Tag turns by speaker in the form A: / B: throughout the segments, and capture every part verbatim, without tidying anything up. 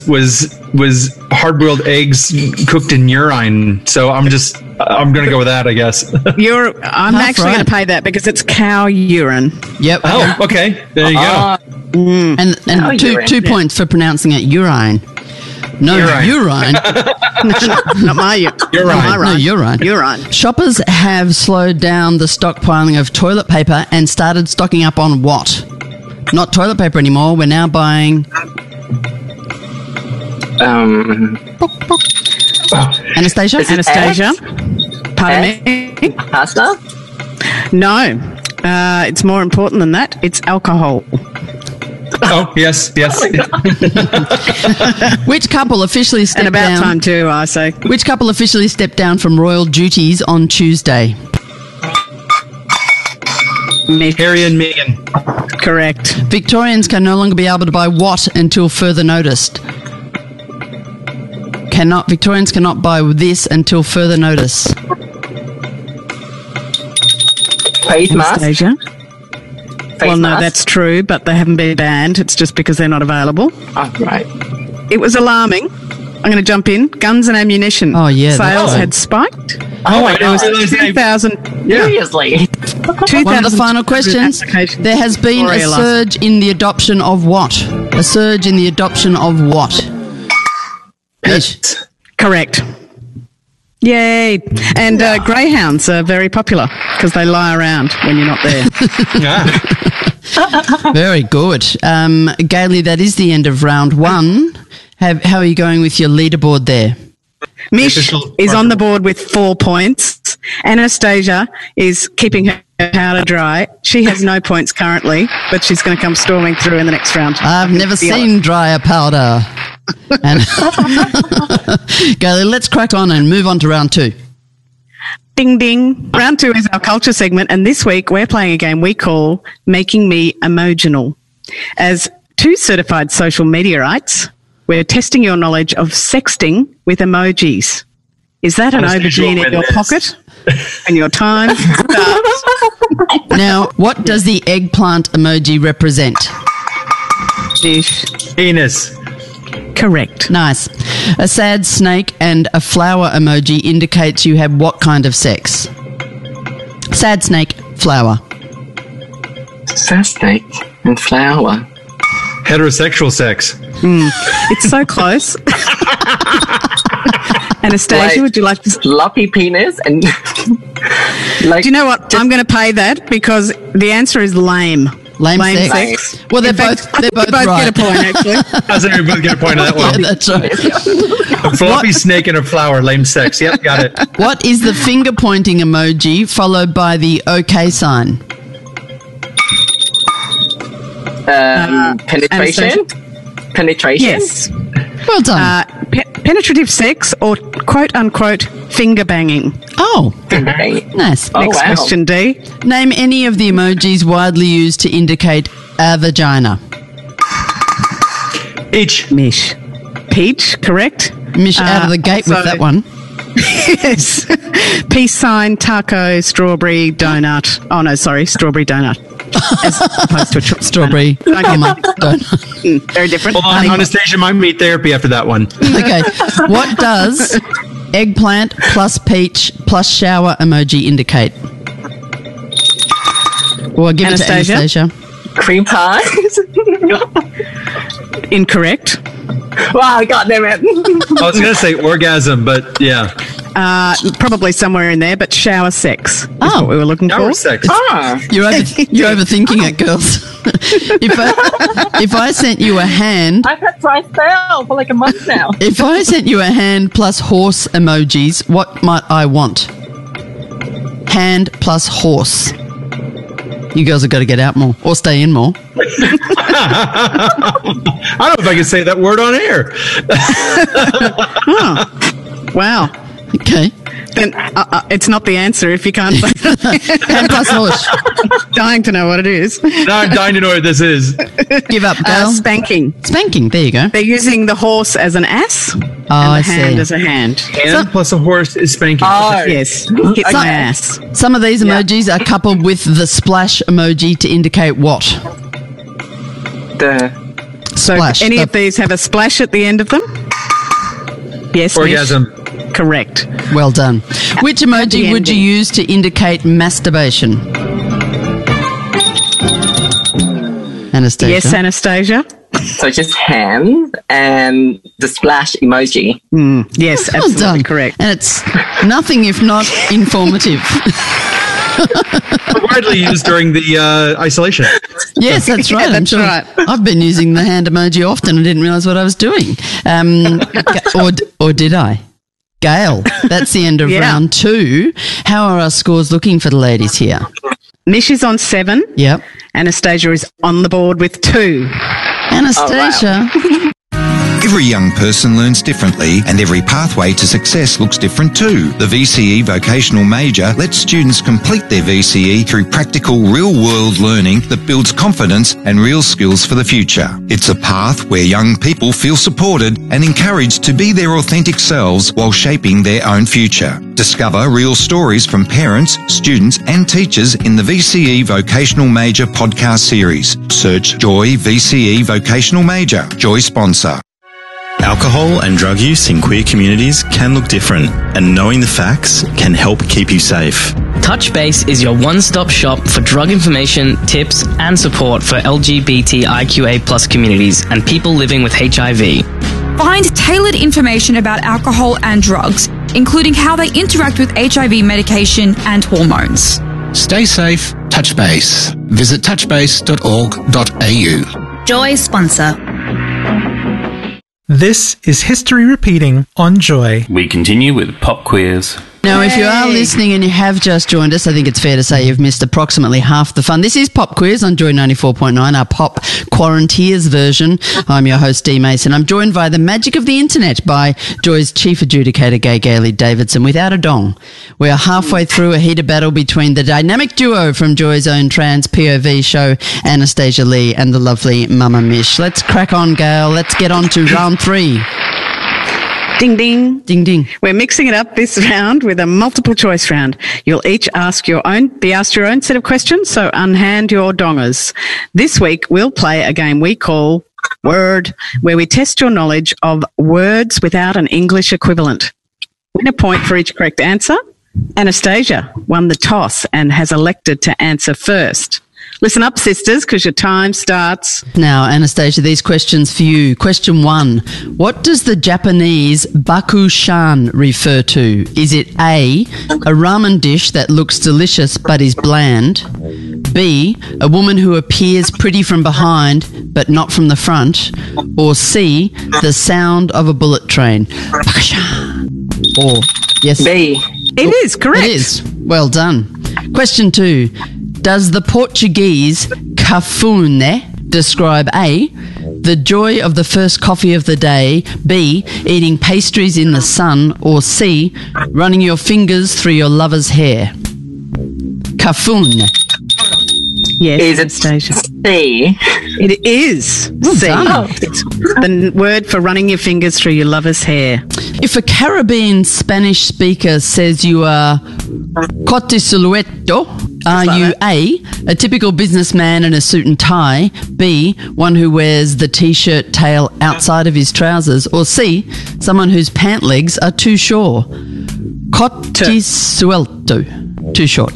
A: was was hard-boiled eggs cooked in urine. So I'm just I'm going to go with that, I guess.
B: You're. I'm
C: Half
B: actually
C: right.
B: going to pay that because it's cow urine.
C: Yep.
A: Oh, okay. There you
D: Uh,
A: go.
B: Mm.
C: And and
D: Oh,
C: two
D: urine.
C: two points for pronouncing it urine. No,
A: Urine.
C: urine.
B: Not my urine.
A: You're
B: Not
A: right.
B: my
C: No, urine.
B: Urine.
C: Shoppers have slowed down the stockpiling of toilet paper and started stocking up on what? Not toilet paper anymore. We're now buying
D: Um,
C: Anastasia.
D: Is it
B: Anastasia. Pardon
D: Eggs?
B: me?
D: pasta?
B: No. Uh, it's more important than that. It's alcohol.
A: Oh, yes, yes.
C: Which couple officially
B: And
C: stepped
B: about
C: down?
B: time too, I say.
C: Which couple officially stepped down from royal duties on Tuesday?
B: Miss.
A: Harry and Meghan.
B: Correct.
C: Victorians can no longer be able to buy what until further notice? Cannot Victorians cannot buy this until further notice.
D: Face mask?
B: Anastasia.
D: Face
B: Well, no,
D: mask?
B: that's true, but they haven't been banned. It's just because they're not available.
D: Oh, right.
B: It was alarming. I'm going to jump in. Guns and ammunition.
C: Oh, yeah, that's
B: Sales
C: right.
B: had spiked.
D: Oh, my
A: There was
D: God.
B: two thousand.
D: Seriously?
C: One of the final questions. There has been a surge in the adoption of what? A surge in the adoption of what? Ish.
B: Correct. Yay. And uh, greyhounds are very popular because they lie around when you're not there.
A: Yeah.
C: Very good. Um, Gailey, that is the end of round one. Have, how are you going with your leaderboard there?
B: Mish
A: Official
B: is on the board with four points. Anastasia is keeping her powder dry. She has no points currently, but she's going to come storming through in the next round.
C: I've never
B: Feel
C: seen
B: it.
C: drier powder. And Gailey, let's crack on and move on to round two.
B: Ding, ding. Round two is our culture segment, and this week we're playing a game we call Making Me Emotional. As two certified social mediaites, we're testing your knowledge of sexting with emojis. Is that an
A: Anastasia
B: aubergine
A: will
B: in your
A: win this.
B: pocket? And your time starts.
C: Now, what does the eggplant emoji represent?
B: Mish.
A: Penis.
B: Correct.
C: Nice. A sad snake and a flower emoji indicates you have what kind of sex? Sad snake, flower.
D: Sad snake and flower.
A: Heterosexual sex.
B: It's so close. Anastasia,
D: Like-
B: would you like to...
D: Floppy penis and like.
B: Do you know what? I'm going to pay that because the answer is lame.
C: Lame,
B: Lame
C: sex.
B: sex.
C: Well, they're
B: In
C: both
B: fact,
C: they're both,
B: you both
C: right.
B: get a point, actually.
A: Doesn't everybody get a point on that
C: Yeah,
A: one?
C: that's right.
A: A floppy snake and a flower, lame sex. Yep, got it.
C: What is the finger pointing emoji followed by the OK sign?
D: Um, penetration? Penetration?
B: Yes.
C: Well done.
B: Uh, pe- penetrative sex or quote-unquote finger banging.
C: oh,
D: Okay.
C: nice.
D: Oh,
B: Next
D: wow.
B: question, D.
C: Name any of the emojis widely used to indicate a vagina.
A: H.
B: Mish. Peach, correct?
C: Mish out of
B: Uh,
C: the gate
B: also-
C: with that one.
B: Yes. Peace sign, taco, strawberry, donut. Oh, no, sorry, strawberry donut. As opposed to a chocolate
C: Strawberry.
B: donut. Don't get
C: comma,
B: that.
C: donut.
B: Mm, very different.
A: Hold on,
B: Honey-
A: Anastasia might need therapy after that one.
C: Okay. What does eggplant plus peach plus shower emoji indicate? Well, give
B: Anastasia?
C: it to Anastasia.
D: Cream pie?
B: Incorrect.
D: Wow, God damn it.
A: I was going to say orgasm, but yeah.
B: Uh, probably somewhere in there, but shower sex is
C: Oh.
B: what we were looking
A: Shower
B: for.
A: sex.
D: Ah,
C: You're over, you're overthinking it, girls. if I if I sent you a hand,
D: I've had dry spell for like a month now.
C: if I sent you a hand plus horse emojis, what might I want? Hand plus horse. You girls have got to get out more or stay in more.
A: I don't know if I can say that word on air.
B: Wow.
C: Okay.
B: Then uh, uh, it's not the answer if you can't.
C: Hand plus horse.
B: Dying to know what it is.
A: Now I'm dying to know what this is.
C: Give up,
B: Uh,
C: girl.
B: spanking.
C: Spanking. There you go.
B: They're using the horse as an ass and the
C: I
B: hand
C: see.
B: as a hand.
A: Hand plus a horse is spanking.
D: Oh,
B: Yes. Hit my ass.
C: Some of these emojis are coupled with the splash emoji to indicate what?
D: the
B: So
C: Splash.
B: any
C: The-
B: of these have a splash at the end of them? Yes, Mish?
A: Orgasm.
B: Correct.
C: Well done. Which emoji
B: Happy
C: would you
B: ending.
C: use to indicate masturbation? Anastasia.
B: Yes, Anastasia.
D: So just hands and the splash emoji.
B: Yes,
C: Well
B: absolutely
C: done.
B: correct.
C: And it's nothing if not informative.
A: Widely used during the uh, isolation.
C: Yes, that's right.
B: Yeah,
C: I'm
B: that's
C: sure.
B: right.
C: I've been using the hand emoji often and didn't realise what I was doing. Um, Ga- or, or did I? Gail, that's the end of
B: Yeah.
C: round two. How are our scores looking for the ladies here?
B: Mish is on seven.
C: Yep.
B: Anastasia is on the board with two.
C: Anastasia.
E: Every young person learns differently and every pathway to success looks different too. The V C E Vocational Major lets students complete their V C E through practical real-world learning that builds confidence and real skills for the future. It's a path where young people feel supported and encouraged to be their authentic selves while shaping their own future. Discover real stories from parents, students and teachers in the V C E Vocational Major podcast series. Search Joy V C E Vocational Major. Joy sponsor.
F: Alcohol and drug use in queer communities can look different, and knowing the facts can help keep you safe.
G: Touchbase is your one-stop shop for drug information, tips, and support for L G B T I Q A plus communities and people living with H I V.
H: Find tailored information about alcohol and drugs, including how they interact with H I V medication and hormones.
I: Stay safe, Touchbase. Visit touchbase dot org dot a u.
J: Joy sponsor.
K: This is History Repeating on Joy.
L: We continue with Pop Quiz.
C: Now, if you are listening and you have just joined us, I think it's fair to say you've missed approximately half the fun. This is Pop Quiz on Joy ninety-four point nine, our Pop Quaranteers version. I'm your host, Dee Mason. I'm joined by the magic of the internet by Joy's chief adjudicator, Gay Gailey Davidson, without a dong. We are halfway through a heated battle between the dynamic duo from Joy's own trans P O V show, Anastasia Lee, and the lovely Mama Mish. Let's crack on, Gail. Let's get on to round three.
B: Ding, ding.
C: Ding, ding.
B: We're mixing it up this round with a multiple choice round. You'll each ask your own, be asked your own set of questions, so unhand your dongers. This week, we'll play a game we call Word, where we test your knowledge of words without an English equivalent. Win a point for each correct answer. Anastasia won the toss and has elected to answer first. Listen up, sisters, because your time starts.
C: Now, Anastasia, these questions for you. Question one. What does the Japanese bakushan refer to? Is it A, a ramen dish that looks delicious but is bland? B, a woman who appears pretty from behind but not from the front? Or C, the sound of a bullet train? Bakushan. Or, yes.
D: B.
B: It is correct.
C: It is. Well done. Question two. Does the Portuguese cafune describe A, the joy of the first coffee of the day, B, eating pastries in the sun, or C, running your fingers through your lover's hair? Cafune.
B: Yes,
D: Is it
B: Anastasia.
D: C?
B: It is.
C: Well
B: C.
C: done.
B: It's the word for running your fingers through your lover's hair.
C: If a Caribbean Spanish speaker says you are cotisueto, are
B: like
C: you A, a typical businessman in a suit and tie, B, one who wears the t-shirt tail outside of his trousers, or C, someone whose pant legs are too short? Cotisuelto, too short.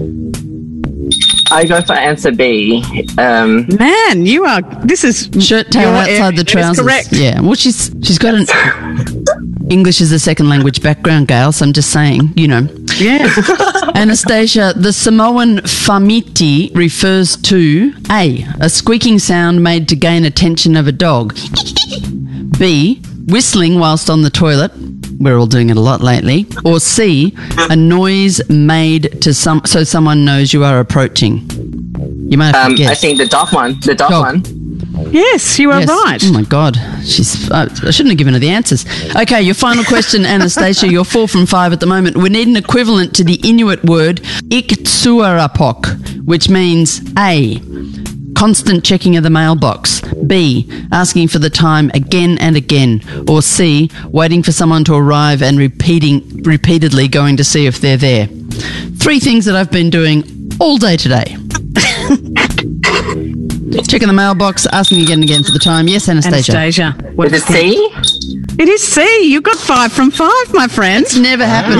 D: I go for answer B. Um,
B: Man, you are. This is
C: Shirt tail
B: your-
C: outside the
B: it is
C: trousers.
B: correct.
C: Yeah, well, she's she's got an English as a second language background, Gail. So I'm just saying, you know.
B: Yeah.
C: Anastasia, the Samoan famiti refers to A, a squeaking sound made to gain attention of a dog. B, whistling whilst on the toilet. We're all doing it a lot lately. Or C, a noise made to some so someone knows you are approaching. You might have to
D: um,
C: guess.
D: I think the dog one. The dog,
C: Dog.
D: one.
B: Yes, you are
C: Yes.
B: right.
C: Oh my God, she's. Uh, I shouldn't have given her the answers. Okay, your final question, Anastasia. You're four from five at the moment. We need an equivalent to the Inuit word iktsuarapok, which means A, constant checking of the mailbox, B, asking for the time again and again, or C, waiting for someone to arrive and repeating repeatedly going to see if they're there. Three things that I've been doing all day today. Checking the mailbox, asking again and again for the time. Yes, Anastasia.
B: Anastasia. What
D: Is it
B: do you think?
D: C?
B: It is C. You got five from five, my friend.
C: It's never happened.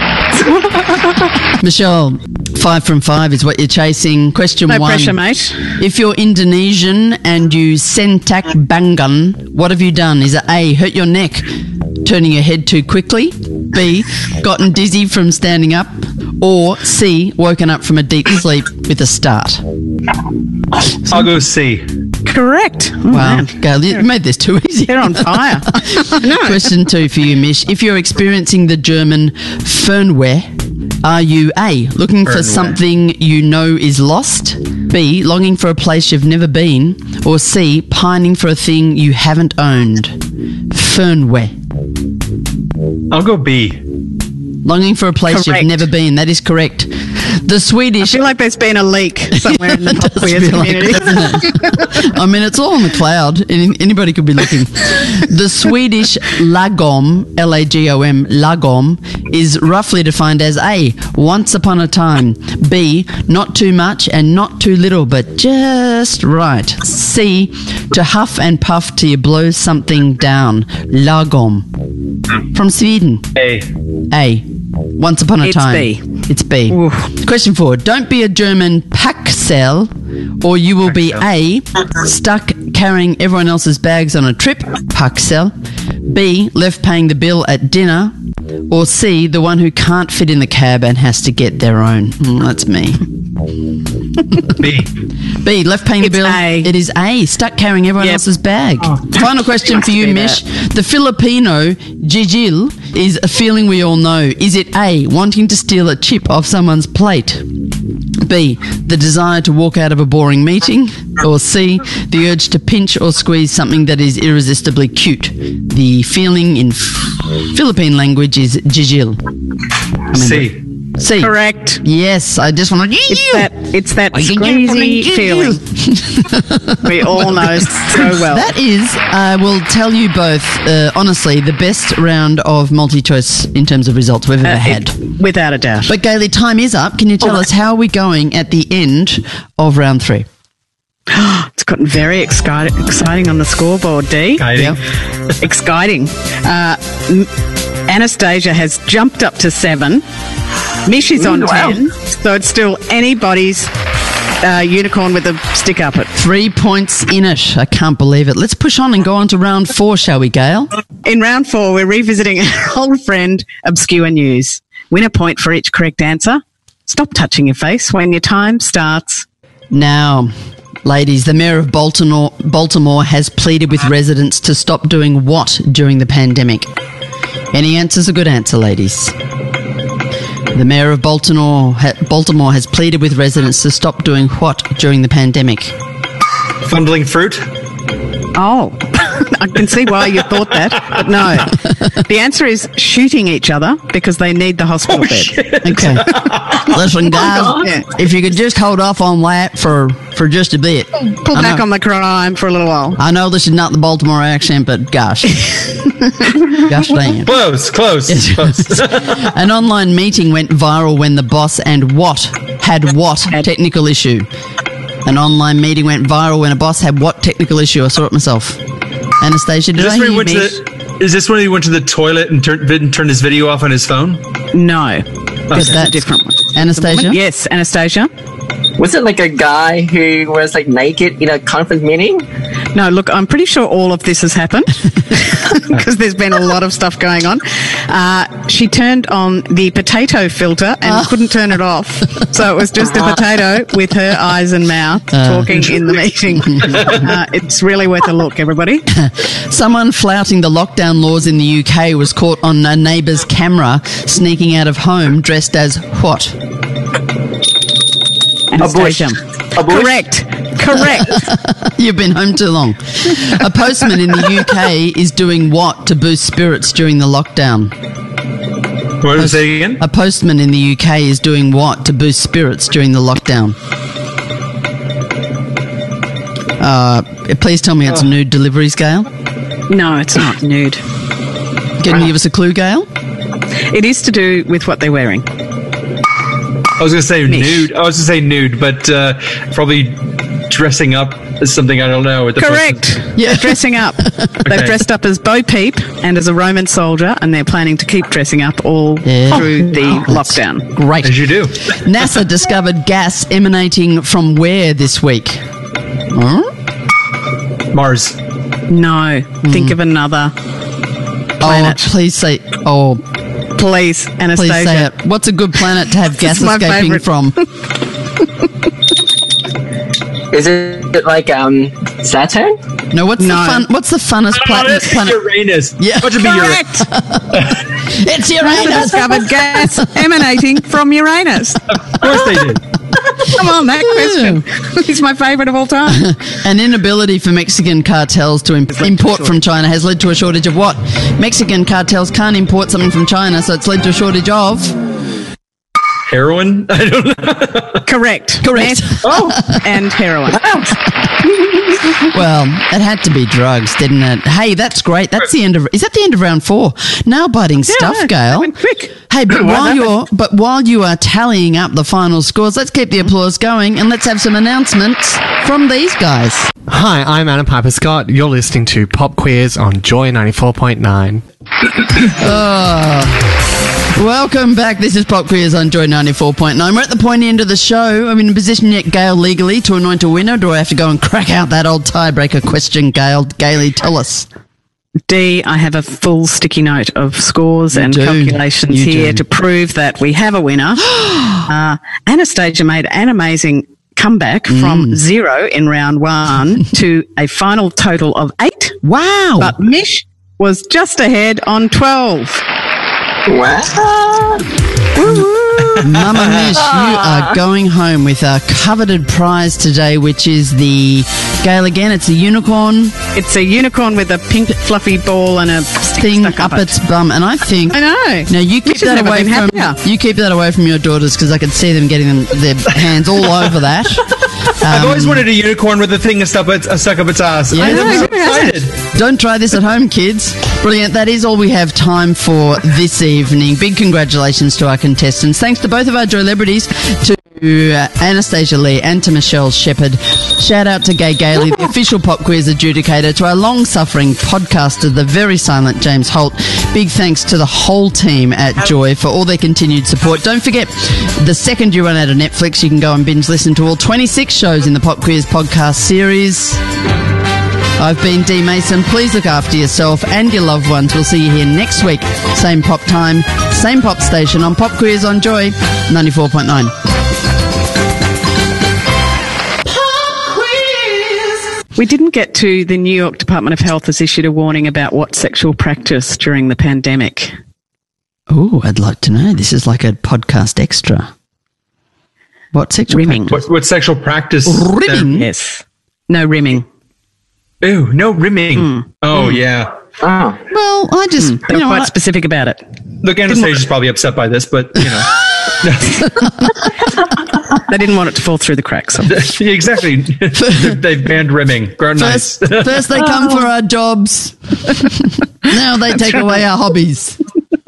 C: Michelle, five from five is what you're chasing. Question
B: No
C: one.
B: pressure, mate.
C: If you're Indonesian and you sentak bangan, what have you done? Is it A, hurt your neck, turning your head too quickly? B, gotten dizzy from standing up? Or C, woken up from a deep sleep with a start?
A: I'll go C.
B: Correct. Oh,
C: Wow,
B: man.
C: Gail, you made this too easy.
B: They're on fire. No.
C: Question two for you, Mish. If you're experiencing the German Fernweh, are you A, looking for
A: Fernweh.
C: something you know is lost? B, longing for a place you've never been? Or C, pining for a thing you haven't owned? Fernweh.
A: I'll go B.
C: Longing for a place
B: Correct.
C: you've never been. That is correct. The
B: I
C: Swedish...
B: feel like there's been a leak somewhere in the
C: It does
B: pop quiz
C: feel like
B: community.
C: it, doesn't it? I mean, it's all on the cloud. Any- Anybody could be looking. The Swedish lagom, L A G O M, lagom, is roughly defined as A, once upon a time. B, not too much and not too little, but just right. C, to huff and puff till you blow something down. Lagom. From Sweden.
A: A.
C: A. Once upon a
B: It's
C: time.
B: B.
C: It's B.
B: Oof.
C: Question four. Don't be a German packcell, or you will be A, stuck carrying everyone else's bags on a trip, packcell. B, left paying the bill at dinner. Or C, the one who can't fit in the cab and has to get their own. Mm, that's me.
A: B.
C: B, left paying
B: It's
C: the bill.
B: A.
C: It is A, stuck carrying everyone
B: Yep.
C: else's bag. Final question for you,
B: be
C: Mish. The Filipino gigil is a feeling we all know. Is it A, wanting to steal a chip off someone's plate? B, the desire to walk out of a boring meeting? Or C, the urge to pinch or squeeze something that is irresistibly cute? The feeling in f- Philippine language is gigil. I mean,
A: C.
C: C.
B: Correct.
C: Yes, I just want to...
B: It's that, it's that squeezy feeling. We all know so well.
C: That is, I will tell you both, uh, honestly, the best round of multi-choice in terms of results we've ever
B: Uh,
C: had.
B: it- without a doubt.
C: But Gailey, time is up. Can you tell us how are we going at the end of round three?
B: It's gotten very exciting, exciting on the scoreboard, D.
A: Guiding.
B: Exciting. Uh, M- Anastasia has jumped up to seven. Mish is on
D: Ooh, wow.
B: ten. So it's still anybody's uh, unicorn with a stick up it.
C: Three points in it. I can't believe it. Let's push on and go on to round four, shall we, Gail?
B: In round four, we're revisiting our old friend, Obscure News. Win a point for each correct answer. Stop touching your face when your time starts.
C: Now, ladies, the Mayor of Baltimore, Baltimore has pleaded with residents to stop doing what during the pandemic? Any answer's a good answer, ladies. The Mayor of Baltimore, ha- Baltimore has pleaded with residents to stop doing what during the pandemic?
A: Fondling fruit.
B: Oh, I can see why you thought that, but no. The answer is shooting each other because they need the hospital bed.
C: Okay. Listen, guys,
B: Yeah.
C: if you could just hold off on that for, for just a bit.
B: Pull
C: I
B: back
C: know,
B: on the crime for a little while.
C: I know this is not the Baltimore accent, but gosh. gosh dang it.
A: Close, close, close.
C: An online meeting went viral when the boss and what had what technical issue? An online meeting went viral when a boss had what technical issue? I saw it myself. Anastasia, did
A: Is
C: I
A: this
C: hear
A: when he
C: you?
A: went to the, is this when he went to the toilet and turned and turned his video off on his phone?
B: No. That's
C: that-
B: a different one.
C: Anastasia?
B: Yes, Anastasia.
D: Was it like a guy who was like naked in a conference meeting?
B: No, look, I'm pretty sure all of this has happened because there's been a lot of stuff going on. Uh, she turned on the potato filter and
C: Oh.
B: couldn't turn it off. So it was just a potato with her eyes and mouth talking in the meeting. Uh, it's really worth a look, everybody.
C: Someone flouting the lockdown laws in the U K was caught on a neighbour's camera sneaking out of home dressed as what?
B: Anastasia.
D: A bush?
B: Correct. Correct.
C: You've been home too long. A postman in the U K is doing what to boost spirits during the lockdown?
A: What did I say again?
C: A postman in the U K is doing what to boost spirits during the lockdown? Uh, please tell me it's nude deliveries, Gail.
B: No, it's not nude.
C: Can you give us a clue, Gail?
B: It is to do with what they're wearing.
A: I was going to say nude. I was going to say nude, but uh, probably dressing up as something I don't know. With the
B: Correct.
A: person.
B: Yeah, dressing up. They've dressed up as Bo Peep and as a Roman soldier, and they're planning to keep dressing up all
C: Yeah.
B: through the
C: Oh, that's
B: lockdown.
C: Great.
A: As you do.
C: NASA discovered gas emanating from where this week? Huh?
A: Mars.
B: No, think of another planet.
C: Oh, please say. Oh,
B: Please, Anastasia.
C: please say it. What's a good planet to have gas
B: It's my
C: escaping
B: favourite.
C: from?
D: Is it like um Saturn?
C: No, what's
B: No.
C: the fun? What's the funnest
A: Oh,
C: planet?
A: that's
C: planet?
A: Uranus.
C: Yeah.
A: What should be Uranus?
B: Correct.
C: It's
B: NASA
C: Uranus.
B: discovered gas emanating from Uranus.
A: Of course they did.
B: Come on, that question is my favourite of all time.
C: An inability for Mexican cartels to imp- import from China has led to a shortage of what? Mexican cartels can't import something from China, so it's led to a shortage of.
A: Heroin? I don't know.
B: Correct.
C: Correct.
B: Meth oh, and heroin.
C: Well, it had to be drugs, didn't it? Hey, that's great. That's the end of. Is that the end of round four? Nail biting stuff,
B: Yeah,
C: Gail.
B: that went quick.
C: Hey, but while you're but while you are tallying up the final scores, let's keep the applause going and let's have some announcements from these guys.
J: Hi, I'm Anna Piper Scott. You're listening to Pop Quiz on Joy ninety-four point nine.
C: Oh, welcome back. This is Pop Quiz on Joy ninety-four point nine. We're at the pointy end of the show. I'm in a position yet, Gail, legally to anoint a winner. Do I have to go and crack out that old tiebreaker question, Gail? Gailey, tell us.
B: D, I have a full sticky note of scores
C: You
B: and
C: do.
B: calculations
C: You
B: here
C: do.
B: to prove that we have a winner. uh, Anastasia made an amazing comeback
C: Mm.
B: from zero in round one to a final total of eight.
C: Wow.
B: But Mish was just ahead on twelve.
D: Wow.
C: Mama Mish, you are going home with a coveted prize today, which is the, Gail again, it's a unicorn
B: It's a unicorn with a pink fluffy ball and a stick
C: thing
B: stuck
C: up
B: up it.
C: its bum. And I think...
B: I know.
C: Now, you keep
B: Mish has
C: that
B: never
C: away
B: been
C: from
B: happier.
C: you keep that away from your daughters because I could see them getting them, their hands all over that.
A: I've
C: Um,
A: always wanted a unicorn with a thing stuck up its, uh, stuck up its ass.
C: Yeah.
A: I'm
C: I
A: so
B: know, yeah.
A: excited.
C: Don't try this at home, kids. Brilliant. That is all we have time for this evening. Big congratulations to our contestants. Thanks to both of our Joylebrities, to uh, Anastasia Lee and to Michelle Shepherd. Shout out to Gay Gailey, the official Pop Quiz adjudicator, to our long-suffering podcaster, the very silent James Holt. Big thanks to the whole team at Joy for all their continued support. Don't forget, the second you run out of Netflix, you can go and binge listen to all twenty-six shows in the Pop Quiz podcast series. I've been Dee Mason. Please look after yourself and your loved ones. We'll see you here next week. Same pop time, same pop station on Pop Quiz on Joy ninety-four point nine.
B: We didn't get to the New York Department of Health has issued a warning about what sexual practice during the pandemic.
C: Oh, I'd like to know. This is like a podcast extra. What sexual
B: Rimming.
C: practice?
A: What, what sexual practice?
C: Rimming?
B: Yes. No rimming.
A: Ew, no rimming.
B: Mm.
A: Oh, yeah.
D: Oh.
C: Well, I just,
B: They
C: you
B: were
C: know,
B: quite
C: I-
B: specific about it.
A: Look, Anastasia's probably upset by this, but, you know.
B: They didn't want it to fall through the cracks.
A: Yeah, exactly. They've banned rimming. Grow nice.
C: first, first they come
B: Oh.
C: for our jobs. Now they take away our hobbies.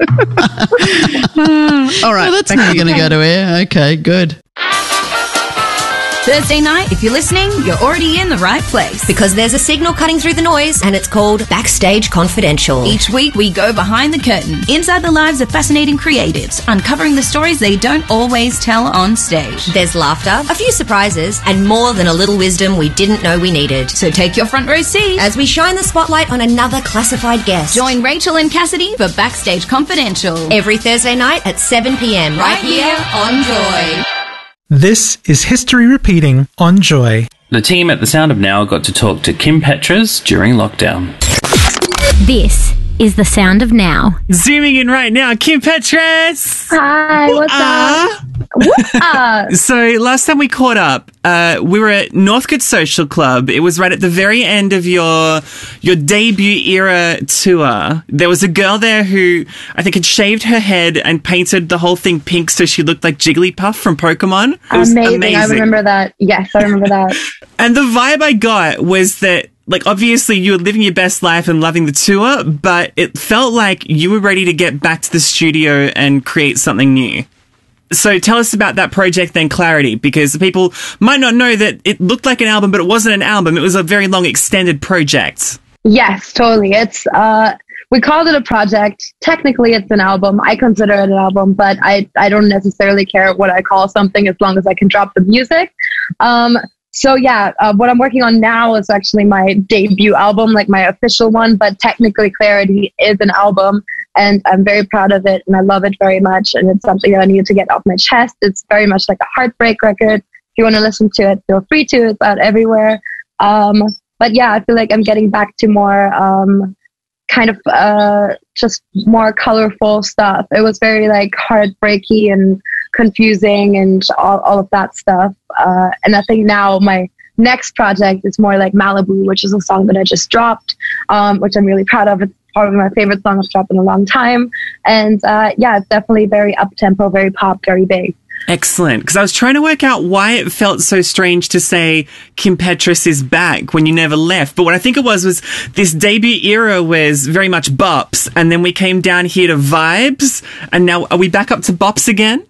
B: All right.
C: Oh, that's
B: back
C: not
B: to you.
C: going to go to air. Okay, good.
M: Thursday night, if you're listening, you're already in the right place.
N: Because there's a signal cutting through the noise, and it's called Backstage Confidential.
M: Each week, we go behind the curtain, inside the lives of fascinating creatives, uncovering the stories they don't always tell on stage.
N: There's laughter, a few surprises, and more than a little wisdom we didn't know we needed.
M: So take your front row seat
N: As we shine the spotlight on another classified guest.
M: join Rachel and Cassidy for Backstage Confidential.
N: Every Thursday night at seven p.m.
M: right here on Joy.
K: This is History Repeating on Joy.
L: The team at The Sound of Now got to talk to Kim Petras during lockdown.
O: This is The Sound of Now.
P: Zooming in right now, Kim Petras!
Q: Hi, what's up? What's up?
P: So last time we caught up, uh, we were at Northcote Social Club. It was right at the very end of your your debut era tour. There was a girl there who I think had shaved her head and painted the whole thing pink so she looked like Jigglypuff from Pokemon. It was
Q: Amazing.
P: amazing.
Q: I remember that. Yes, I remember that.
P: And the vibe I got was that, like, obviously you were living your best life and loving the tour, but it felt like you were ready to get back to the studio and create something new. So tell us about that project then, Clarity, because people might not know that it looked like an album, but it wasn't an album. It was a very long extended project.
Q: Yes, totally. It's uh, we called it a project. Technically, it's an album. I consider it an album, but I I don't necessarily care what I call something as long as I can drop the music. Um, so yeah, uh, what I'm working on now is actually my debut album, like my official one. But technically, Clarity is an album. And I'm very proud of it, and I love it very much. And it's something that I needed to get off my chest. It's very much like a heartbreak record. If you want to listen to it, feel free to. It's out everywhere. Um, but yeah, I feel like I'm getting back to more um, kind of uh, just more colorful stuff. It was very like heartbreaky and confusing and all, all of that stuff. Uh, and I think now my next project is more like Malibu, which is a song that I just dropped, um, which I'm really proud of. It's probably my favorite song I've dropped in a long time. And uh, yeah, it's definitely very up-tempo, very pop, very big.
P: Excellent. Because I was trying to work out why it felt so strange to say Kim Petras is back when you never left. But what I think it was was this debut era was very much bops, and then we came down here to vibes, and now are we back up to bops again?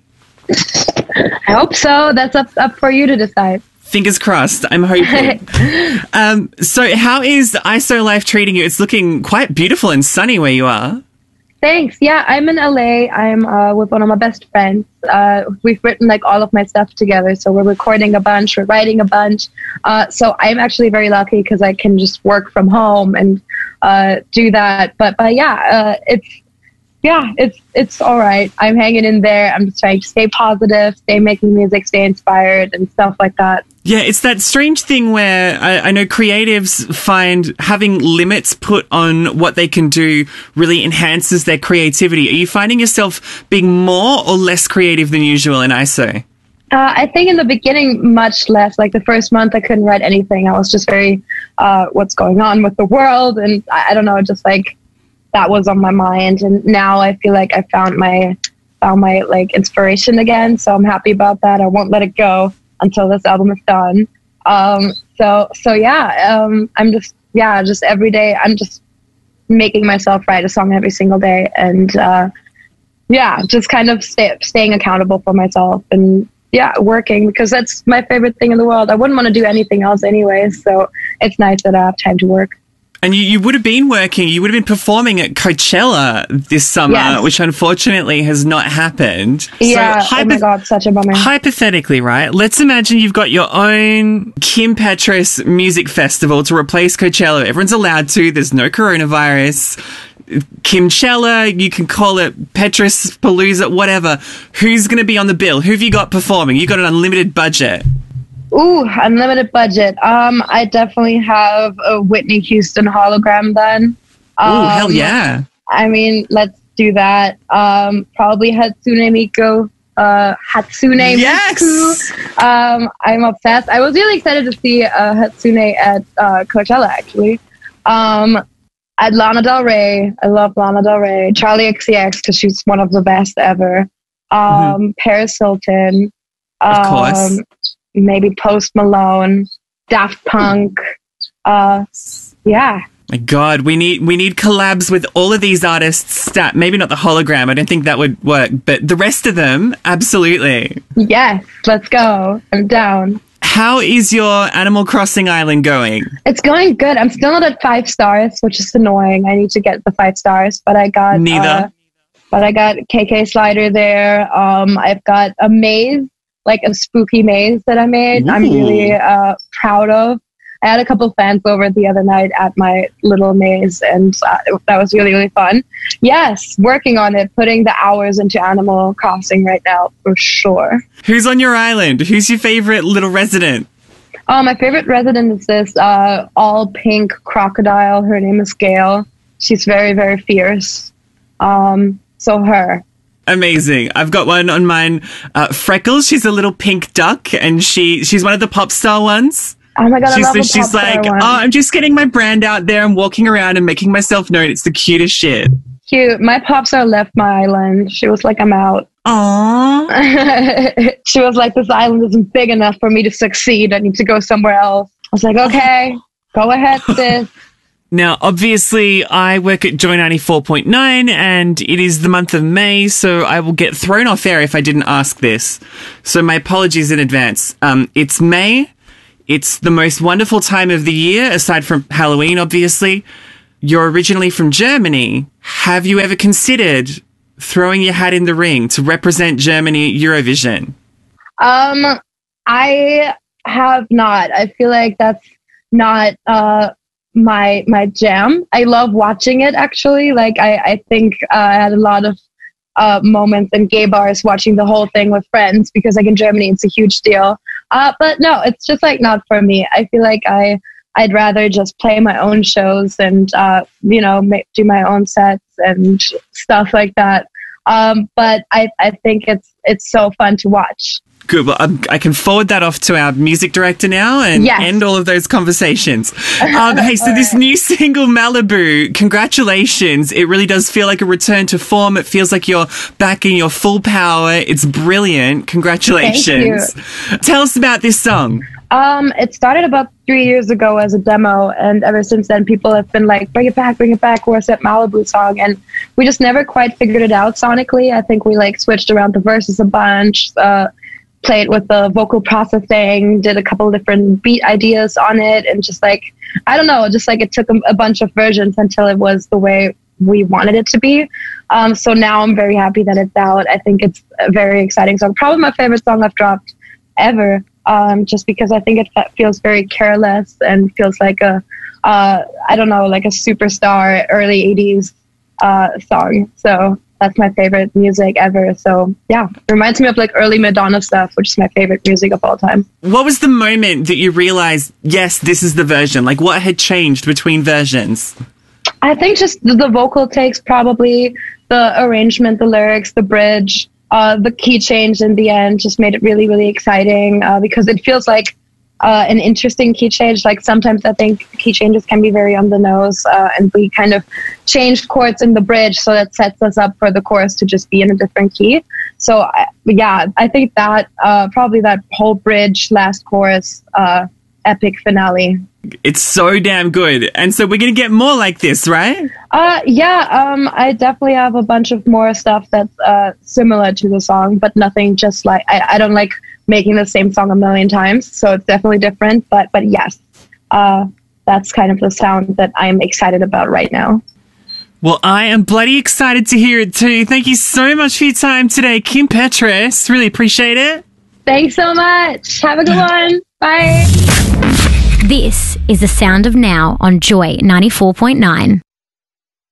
Q: I hope so. That's up, up for you to decide.
P: Fingers crossed. I'm hoping. um, so how is I S O Life treating you? It's looking quite beautiful and sunny where you are.
Q: Thanks. Yeah, I'm in L A. I'm uh, with one of my best friends. Uh, we've written like all of my stuff together. So we're recording a bunch, we're writing a bunch. Uh, so I'm actually very lucky because I can just work from home and uh, do that. But, but yeah, uh, it's, Yeah, it's it's all right. I'm hanging in there. I'm just trying to stay positive, stay making music, stay inspired, and stuff like that.
P: Yeah, it's that strange thing where I, I know creatives find having limits put on what they can do really enhances their creativity. Are you finding yourself being more or less creative than usual in I S O?
Q: Uh, I think in the beginning, much less. Like the first month, I couldn't write anything. I was just very, uh, what's going on with the world? And I, I don't know, just like that was on my mind. And now I feel like I found my, found my like inspiration again. So I'm happy about that. I won't let it go until this album is done. Um, so, so yeah, um, I'm just, yeah, just every day, I'm just making myself write a song every single day. And, uh, yeah, just kind of stay, staying accountable for myself and yeah, working, because that's my favorite thing in the world. I wouldn't want to do anything else anyway. So it's nice that I have time to work.
P: And you, you would have been working, you would have been performing at Coachella this summer, yes. which unfortunately has not happened.
Q: Yeah, so, hypo- oh my God, such a bummer.
P: Hypothetically, right, let's imagine you've got your own Kim Petras music festival to replace Coachella. Everyone's allowed to, there's no coronavirus. Kimchella, you can call it Petras Palooza, whatever. Who's going to be on the bill? Who have you got performing? You got an unlimited budget.
Q: Ooh, unlimited budget. Um, I definitely have a Whitney Houston hologram then. Um,
P: Ooh, hell yeah.
Q: I mean, let's do that. Um, probably Hatsune Miku. Uh, Hatsune
P: yes!
Q: Miku. Um, I'm obsessed. I was really excited to see uh, Hatsune at uh, Coachella, actually. Um, at Lana Del Rey. I love Lana Del Rey. Charlie X C X, because she's one of the best ever. Um, mm-hmm. Paris Hilton.
P: Of um, course.
Q: Maybe Post Malone, Daft Punk. Uh, yeah.
P: My God, we need we need collabs with all of these artists. Stat, maybe not the hologram. I don't think that would work, but the rest of them, absolutely.
Q: Yes, let's go. I'm down.
P: How is your Animal Crossing island going?
Q: It's going good. I'm still not at five stars, which is annoying. I need to get the five stars, but I got
P: neither.
Q: Uh, but I got K K Slider there. Um, I've got a maze. Like a spooky maze that I made. Ooh. I'm really uh, proud of. I had a couple fans over the other night at my little maze, and uh, that was really, really fun. Yes, working on it, putting the hours into Animal Crossing right now, for sure.
P: Who's on your island? Who's your favorite little resident?
Q: Oh, my favorite resident is this uh, all-pink crocodile. Her name is Gail. She's very, very fierce. Um, so her.
P: Amazing. I've got one on mine. Uh, Freckles, she's a little pink duck, and she she's one of the pop star ones.
Q: Oh my God,
P: she's,
Q: I love
P: She's
Q: the pop
P: like,
Q: star one.
P: oh, I'm just getting my brand out there. I'm walking around and making myself known. It's the cutest shit.
Q: Cute. My pop star left my island. She was like, I'm out.
P: Aww.
Q: She was like, this island isn't big enough for me to succeed. I need to go somewhere else. I was like, okay, go ahead, sis.
P: Now, obviously, I work at Joy ninety-four point nine and it is the month of May, so I will get thrown off air if I didn't ask this. So my apologies in advance. Um, it's May. It's the most wonderful time of the year, aside from Halloween, obviously. You're originally from Germany. Have you ever considered throwing your hat in the ring to represent Germany at Eurovision?
Q: Um, I have not. I feel like that's not uh, my my jam. I love watching it, actually. Like, I, I think uh, I had a lot of uh, moments in gay bars watching the whole thing with friends, because, like, in Germany, it's a huge deal. Uh, but no, it's just, like, not for me. I feel like I, I'd rather just play my own shows and, uh, you know, make, do my own sets and stuff like that. Um, but I, I think it's it's so fun to watch.
P: Good. Well, um, I can forward that off to our music director now and
Q: Yes.
P: end all of those conversations. Um, hey, so this new single, Malibu, congratulations. It really does feel like a return to form. It feels like you're back in your full power. It's brilliant. Congratulations.
Q: Thank you.
P: Tell us about this song.
Q: Um, it started about three years ago as a demo, and ever since then, people have been like, bring it back, bring it back, where's that Malibu song? And we just never quite figured it out sonically. I think we, like, switched around the verses a bunch, uh, played with the vocal processing, did a couple different beat ideas on it, and just, like, I don't know, just, like, it took a, a bunch of versions until it was the way we wanted it to be. Um, so now I'm very happy that it's out. I think it's a very exciting song. Probably my favorite song I've dropped ever. Um, just because I think it fe- feels very careless and feels like a, uh, I don't know, like a superstar early eighties uh, song. So that's my favorite music ever. So yeah, it reminds me of like early Madonna stuff, which is my favorite music of all time.
P: What was the moment that you realized, yes, this is the version? Like, what had changed between versions?
Q: I think just the, the vocal takes, probably the arrangement, the lyrics, the bridge. Uh, the key change in the end just made it really, really exciting uh, because it feels like uh, an interesting key change. Like, sometimes I think key changes can be very on the nose, uh, and we kind of changed chords in the bridge, so that sets us up for the chorus to just be in a different key. So I, yeah, I think that uh, probably that whole bridge, last chorus, uh, epic finale.
P: It's so damn good. And so we're going to get more like this, right?
Q: Uh, yeah, um, I definitely have a bunch of more stuff that's uh, similar to the song, but nothing just like, I, I don't like making the same song a million times, so it's definitely different. But, but yes, uh, that's kind of the sound that I'm excited about right now.
P: Well, I am bloody excited to hear it too. Thank you so much for your time today, Kim Petras. Really appreciate it.
Q: Thanks so much. Have a good one. Bye.
O: This is the sound of now on Joy ninety-four point nine.